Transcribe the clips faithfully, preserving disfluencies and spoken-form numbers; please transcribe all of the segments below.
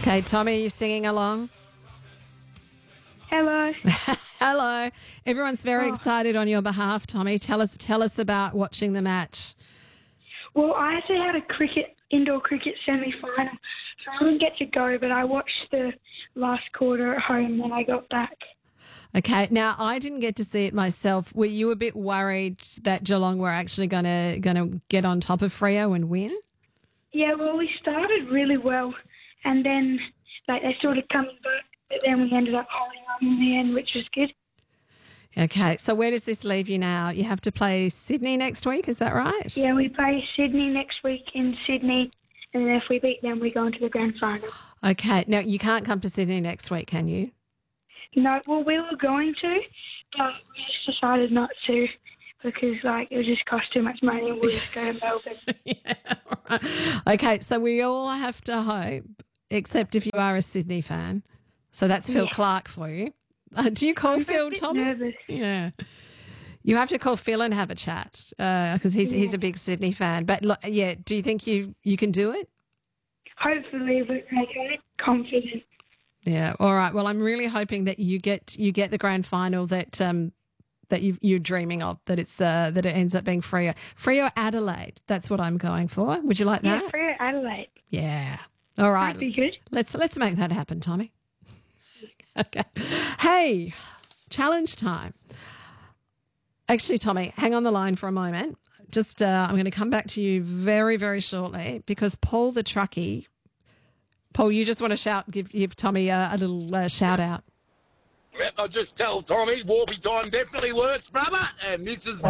Okay, Tommy, are you singing along? Hello. Hello. Everyone's very Oh. excited on your behalf, Tommy. Tell us tell us about watching the match. Well, I actually had a cricket indoor cricket semi-final, so I didn't get to go, but I watched the last quarter at home when I got back. Okay. Now, I didn't get to see it myself. Were you a bit worried that Geelong were actually going to going to get on top of Freo and win? Yeah, well, we started really well, and then like they sort of coming back, but then we ended up holding on in the end, which was good. Okay. So where does this leave you now? You have to play Sydney next week, is that right? Yeah, we play Sydney next week in Sydney, and then if we beat them, we go into the grand final. Okay. Now, you can't come to Sydney next week, can you? No, well, we were going to, but we just decided not to because, like, it would just cost too much money and we'll just go to Melbourne. Yeah. All right. Okay. So we all have to hope, except if you are a Sydney fan. So that's Phil Yeah. Clark for you. Uh, do you call I'm a Phil, bit Tommy? nervous. Yeah. You have to call Phil and have a chat because he's he's a big Sydney fan. But lo- yeah, do you think you, you can do it? Hopefully, but like, I'm confident. Yeah. All right. Well, I'm really hoping that you get you get the grand final that um that you you're dreaming of. That it's uh, that it ends up being Freo. Freo Adelaide. That's what I'm going for. Would you like Yeah, that? Freo Adelaide. Yeah. All right. That'd be good. Let's let's make that happen, Tommy. Okay. Hey, challenge time. Actually, Tommy, hang on the line for a moment. Just uh, I'm going to come back to you very very shortly because Paul the truckie. Paul, you just want to shout, give give Tommy a, a little uh, shout out. Yep, I'll just tell Tommy, Warpy time definitely works, brother, and this is...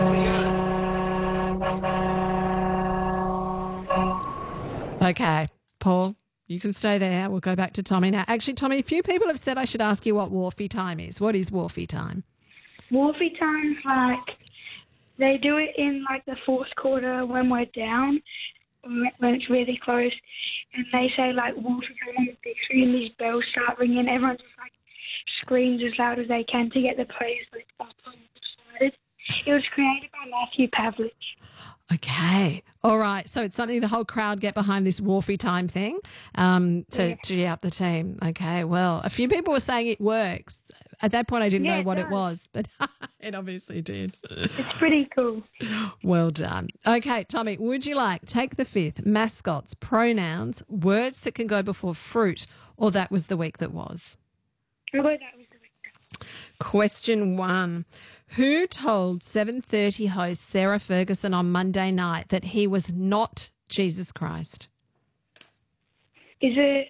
Okay, Paul, you can stay there. We'll go back to Tommy now. Actually, Tommy, a few people have said I should ask you what Wharfie time is. What is Wharfie time? Wolfie time's like, they do it in like the fourth quarter when we're down, when it's really close, and they say like Wolfie time on the big screen and these bells start ringing. Everyone just like screams as loud as they can to get the players like up and excited. It was created by Matthew Pavlich. Okay. All right. So it's something the whole crowd get behind this Wharfie time thing um, to, Yeah. to cheer up the team. Okay. Well, a few people were saying it works. At that point, I didn't Yeah, know it what it does. was, but it obviously did. It's pretty cool. Well done. Okay, Tommy, would you like take the fifth, mascots, pronouns, words that can go before fruit, or that was the week that was? I thought that was the week. Question one. Who told seven thirty host Sarah Ferguson on Monday night that he was not Jesus Christ? Is it?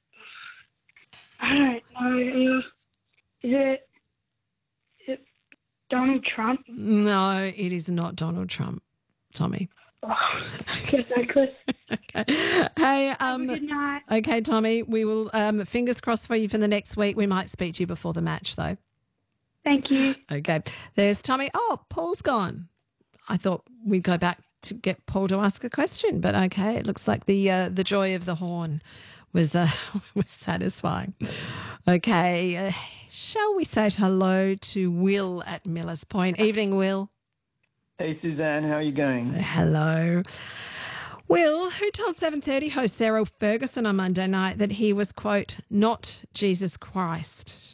I don't know. Is it? Is it Donald Trump? No, it is not Donald Trump, Tommy. Oh, guess I could. Okay. Hey, um, Good night. okay, Tommy, we will, um, fingers crossed for you for the next week. We might speak to you before the match, though. Thank you. Okay. There's Tommy. Oh, Paul's gone. I thought we'd go back to get Paul to ask a question, but okay. It looks like the uh, the joy of the horn was uh, was satisfying. Okay. Uh, shall we say hello to Will at Millers Point? Evening, Will. Hey, Suzanne, how are you going? Hello. Will, who told seven thirty host Sarah Ferguson on Monday night that he was, quote, not Jesus Christ?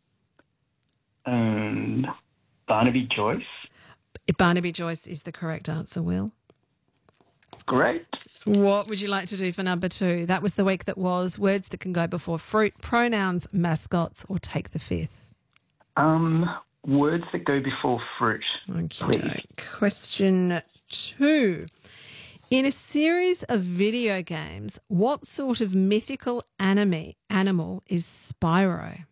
Um, Barnaby Joyce. Barnaby Joyce is the correct answer, Will. Great. What would you like to do for number two? That was the week that was words that can go before fruit, pronouns, mascots, or take the fifth. Um, words that go before fruit. Okay. Please. Question two. In a series of video games, what sort of mythical anime, animal is Spyro?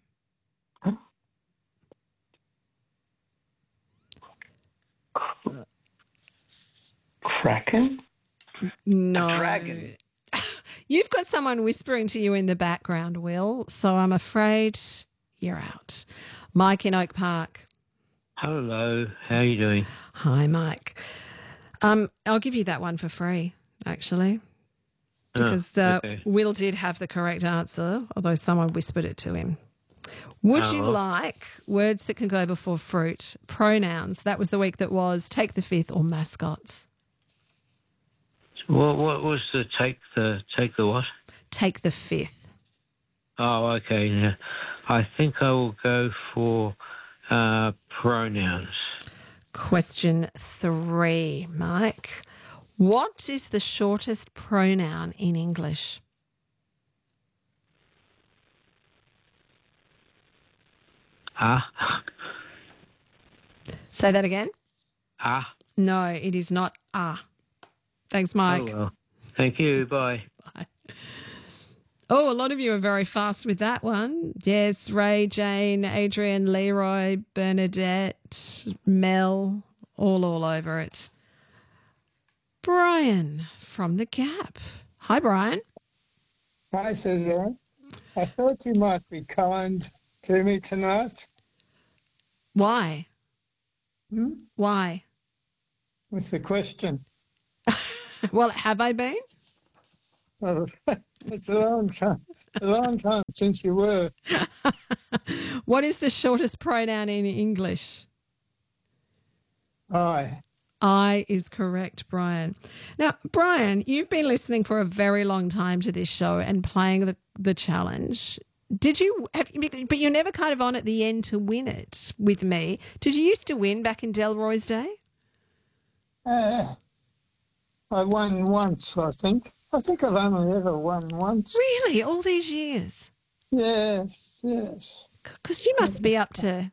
Kraken? No. A dragon. You've got someone whispering to you in the background, Will, so I'm afraid you're out. Mike in Oak Park. Hello, how are you doing? Hi, Mike. Um, I'll give you that one for free, actually, because Oh, uh, okay. Will did have the correct answer, although someone whispered it to him. Would Oh, you well. like words that can go before fruit, pronouns? That was the week that was take the fifth, or mascots. What, what was the take the take the what? Take the fifth. Oh, okay. Yeah. I think I will go for uh, pronouns. Question three, Mike. What is the shortest pronoun in English? Ah. Say that again. Ah. No, it is not ah. Thanks, Oh, Mike. well. Thank you. Bye. Oh, a lot of you are very fast with that one. Yes, Ray, Jane, Adrian, Leroy, Bernadette, Mel, all all over it. Brian from The Gap. Hi, Brian. Hi, Suzanne. I thought you might be kind to me tonight. Why? Hmm? Why? With the question. Well, have I been? Well, it's a long time, a long time since you were. What is the shortest pronoun in English? I. I is correct, Brian. Now, Brian, you've been listening for a very long time to this show and playing the, the challenge. Did you have, but you're never kind of on at the end to win it with me. Did you used to win back in Delroy's day? Uh, I won once, I think. I think I've only ever won once. Really? All these years? Yes, yes. Because you must be up to,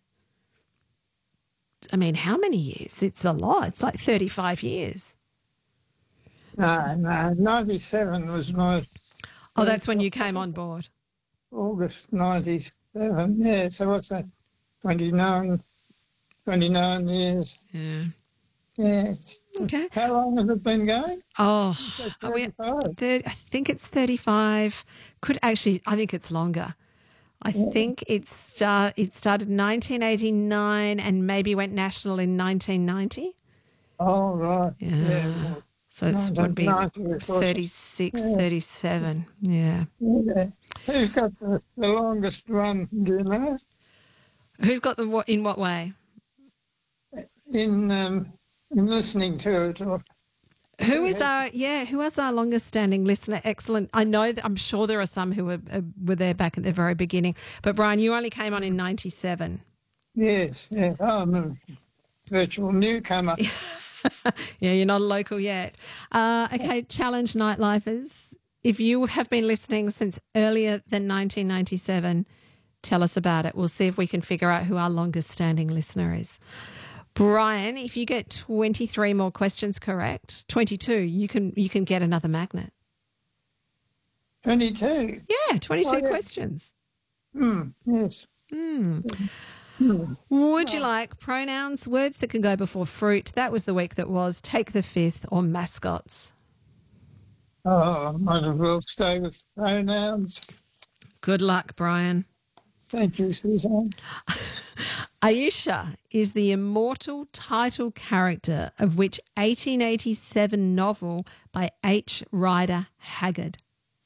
I mean, how many years? It's a lot. It's like thirty-five years. No, no, ninety-seven was my Oh, that's when you came on board. August ninety-seven. Yeah, so what's that? twenty-nine, twenty-nine years. Yeah. Yeah. Okay. How long has it been going? Oh, are we, thirty-five. thirty, I think it's thirty-five. Could actually, I think it's longer. I think it, start, it started nineteen eighty-nine and maybe went national in nineteen ninety. Oh, right. Yeah. Yeah. well, So it would be nineteen ninety, of course. thirty-six, Yeah. thirty-seven. Yeah. Yeah. Who's got the, the longest run, do you know? Who's got them what, in what way? In, um, in listening to it. Or, Who is our, yeah, who is our longest standing listener? Excellent. I know that I'm sure there are some who were, uh, were there back at the very beginning. But Brian, you only came on in ninety-seven. yes, yeah. Oh, I'm a virtual newcomer. Yeah, you're not a local yet. Uh, okay, challenge nightlifers. If you have been listening since earlier than nineteen ninety-seven, tell us about it. We'll see if we can figure out who our longest standing listener is. Brian, if you get twenty-three more questions correct, twenty-two, you can you can get another magnet. twenty-two. Yeah, twenty-two Oh, yeah. questions. Hmm, yes. Hmm. Hmm. Would you like pronouns, words that can go before fruit? That was the week that was. Take the fifth, or mascots. Oh, I might as well stay with pronouns. Good luck, Brian. Thank you, Suzanne. Aisha is the immortal title character of which eighteen eighty-seven novel by H. Rider Haggard?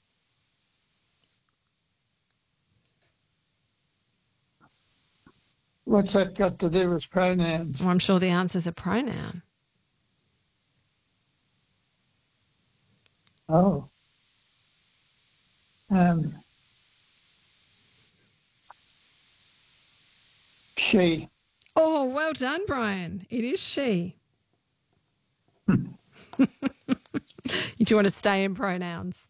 What's that got to do with pronouns? Well, I'm sure the answer's a pronoun. Oh. Um. She. Oh, well done, Brian. It is she. Do you want to stay in pronouns?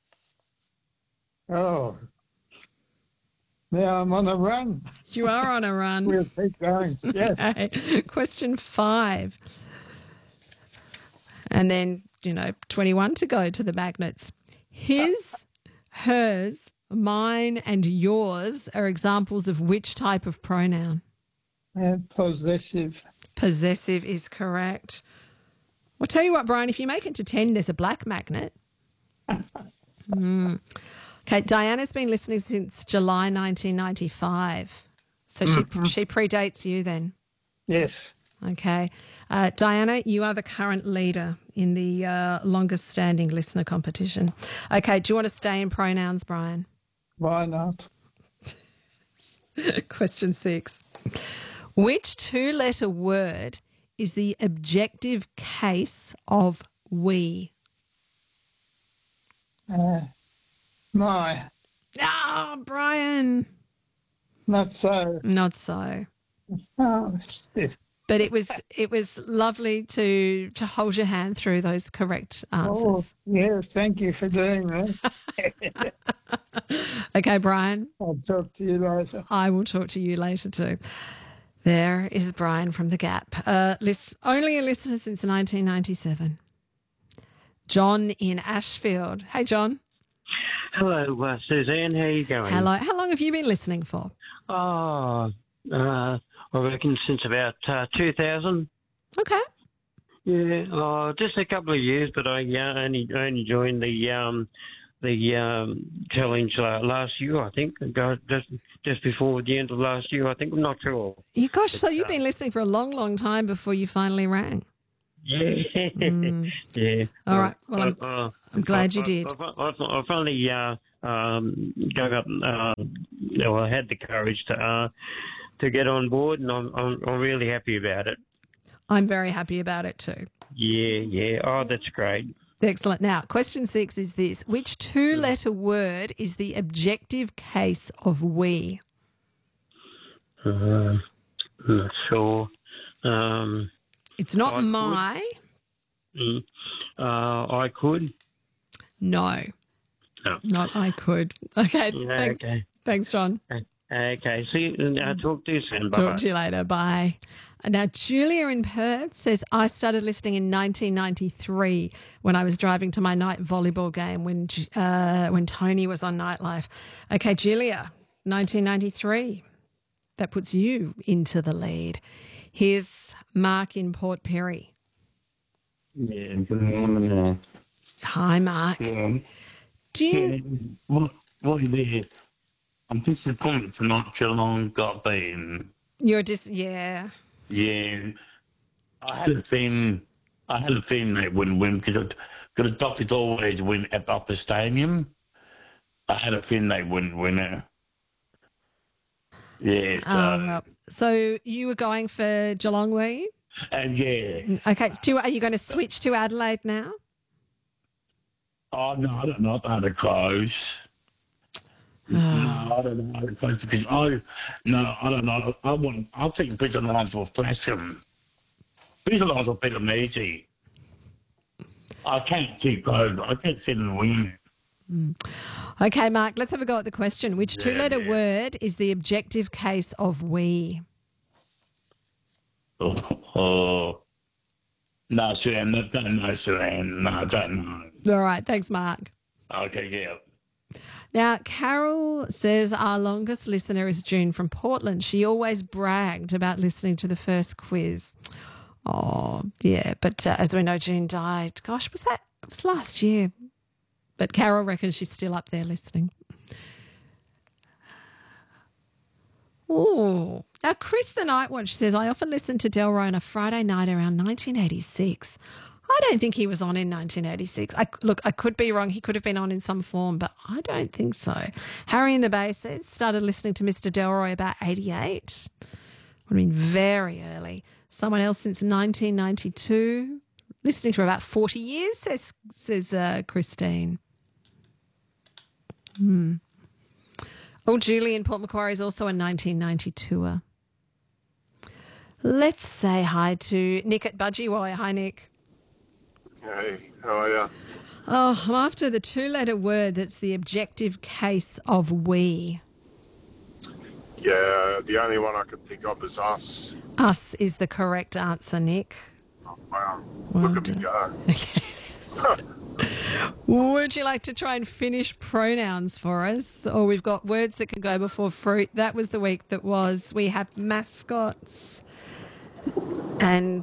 Oh. Now I'm on a run. You are on a run. We'll keep going. Yes. Okay. Question five. And then, you know, twenty-one to go to the magnets. His, hers, mine, and yours are examples of which type of pronoun? Uh, possessive. Possessive is correct. Well, tell you what, Brian, if you make it to ten, there's a black magnet. Mm. Okay, Diana's been listening since July nineteen ninety-five. So she Mm-hmm. she predates you then. Yes. Okay. Uh, Diana, you are the current leader in the uh, longest standing listener competition. Okay, do you want to stay in pronouns, Brian? Why not? Question six. Which two-letter word is the objective case of we? Uh, my. Ah, Brian. Not so. Not so. Oh, stiff. But it was it was lovely to to hold your hand through those correct Oh, answers. yeah, thank you for doing that. Okay, Brian, I'll talk to you later. I will talk to you later too. There is Brian from The Gap. Uh, list, only a listener since nineteen ninety-seven. John in Ashfield. Hey, John. Hello, uh, Suzanne. How you going? Hello. How long have you been listening for? Oh, uh, I reckon since about uh, two thousand. Okay. Yeah, oh, just a couple of years, but I uh, only only joined the um, the um, challenge uh, last year. I think Go- just just before the end of last year. I think I'm not sure. You gosh, so you've uh, been listening for a long, long time before you finally rang. Yeah, Mm. yeah. All right. Well, I'm, Uh, I'm glad you I- did. I, I, I, I finally uh, um, dug up. Uh, well, I had the courage to uh, to get on board, and I'm, I'm I'm really happy about it. I'm very happy about it too. Yeah, yeah. Oh, that's great. Excellent. Now, question six is this. Which two-letter word is the objective case of we? Uh, not sure. Um, It's not I could. my. mm, uh, I could. No. No. Not I could. Okay. Yeah, Thanks, okay. thanks, John. Okay. See, uh, talk to you soon. Bye. Talk to you later. Bye. Now, Julia in Perth says, I started listening in nineteen ninety-three when I was driving to my night volleyball game when uh, when Tony was on Nightlife. Okay, Julia, nineteen ninety-three. That puts you into the lead. Here's Mark in Port Perry. Yeah, good morning. Hi, Mark. Yeah. Do you... Yeah, what, what it is, I'm disappointed to not Geelong got beaten. You're just... Yeah. Yeah, I had a feeling, I had a feeling they wouldn't win because the Doctors always win at Opera Stadium. I had a feeling they wouldn't win it. Yeah, so, Oh, well. So you were going for Geelong, were you? and yeah. Okay. Do, are you going to switch to Adelaide now? Oh, no, I don't know how to close. No, I don't know how to close because I, no, I don't know. I want, I think Bridget Lines will flash them. Bridget Lines will beat them easy. I can't keep going. I can't see them win. Okay, Mark, let's have a go at the question. Which Yeah, two-letter yeah. word is the objective case of we? Oh, oh. No, Suzanne, no, don't know, Suzanne. No, I don't know. All right. Thanks, Mark. Okay, yeah. Now, Carol says our longest listener is June from Portland. She always bragged about listening to the first quiz. Oh, yeah. But uh, as we know, June died. Gosh, was that? It was last year. But Carol reckons she's still up there listening. Oh, now Chris the Night Watch says, I often listen to Delroy on a Friday night around nineteen eighty-six. I don't think he was on in nineteen eighty-six. I, look, I could be wrong. He could have been on in some form, but I don't think so. Harry in the Bay says, started listening to Mister Delroy about eighty-eight. I mean, very early. Someone else since nineteen ninety-two. Listening for about forty years, says, says uh, Christine. Hmm. Oh, Julie in Port Macquarie is also a nineteen ninety-twoer. Let's say hi to Nick at Budgie. Hi, Nick. Hey, how are you? Oh, I'm after the two-letter word that's the objective case of we. Yeah, the only one I could think of is us. Us is the correct answer, Nick. Oh, wow, Well look at me go. Would you like to try and finish pronouns for us? Or we've got words that can go before fruit. That was the week that was. We have mascots and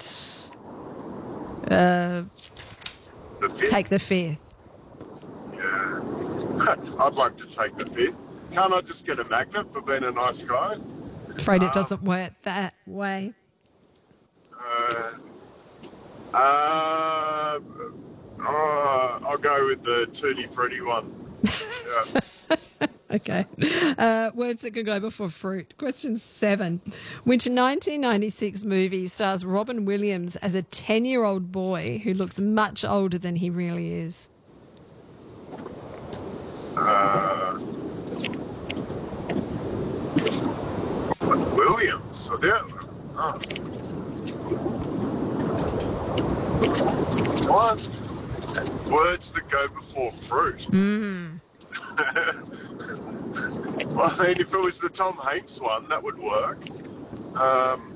uh, The fifth? take the fifth. Yeah. I'd like to take the fifth. Can't I just get a magnet for being a nice guy? Afraid it doesn't work that way. Uh, uh, oh, I'll go with the Tutti Frutti one. Yeah. Okay. Uh, words that can go before fruit. Question seven. Which nineteen ninety-six movie stars Robin Williams as a ten-year-old boy who looks much older than he really is? Uh, But yeah. Oh. What? Words that go before fruit. Mm. Well, I mean, if it was the Tom Hanks one, that would work. Um,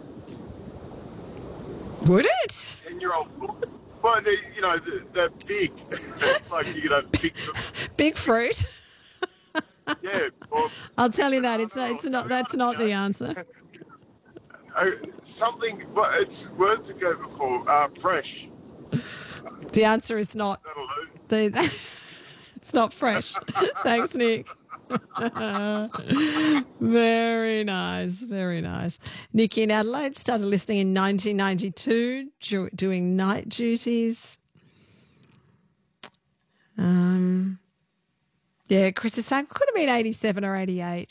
Would it? Ten-year-old. Well, they, you know, they're, they're big. Like, you know, big. Big fruit. Yeah. Or, I'll tell you that it's it's not that's not the answer. uh, something, but it's words that go before uh, fresh. The answer is not That'll do. the. It's not fresh. Thanks, Nick. Very nice, very nice. Nikki in Adelaide started listening in nineteen ninety-two, do, doing night duties. Um, yeah, Chris is saying could have been eighty-seven or eighty-eight.